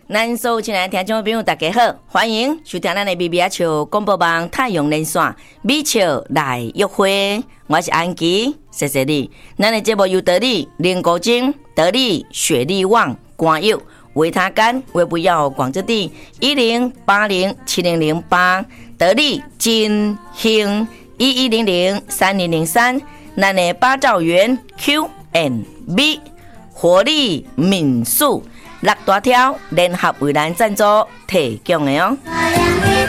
咱所有亲爱的听众朋友大家好，欢迎收听咱的 BBH 广播网太阳连线美笑来约会，我是安琪，谢谢你。咱的节目由得力、林国晶、得力、雪力旺、光佑、维他干、微不要广之地10807008，得力金兴11003003，咱的八兆元 Q&B 活力民宿。6大条联合为咱赞助提供的哦。